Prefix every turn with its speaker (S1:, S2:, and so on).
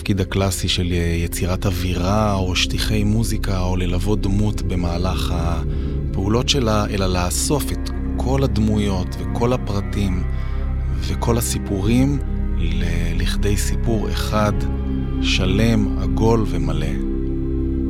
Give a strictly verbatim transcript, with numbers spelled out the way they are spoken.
S1: התפקיד הקלאסי של יצירת אווירה או שטיחי מוזיקה או ללוות דמות במהלך הפעולות שלה, אלא לאסוף את כל הדמויות וכל הפרטים וכל הסיפורים לכדי סיפור אחד שלם, עגול ומלא.